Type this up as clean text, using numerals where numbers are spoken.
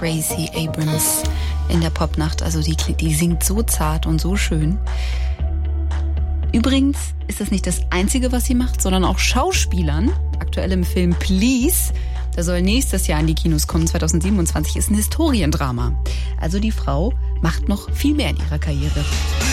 Gracie Abrams in der Popnacht. Also die singt so zart und so schön. Übrigens ist das nicht das Einzige, was sie macht, sondern auch Schauspielern. Aktuell im Film Please, der soll nächstes Jahr in die Kinos kommen, 2027, ist ein Historiendrama. Also die Frau macht noch viel mehr in ihrer Karriere.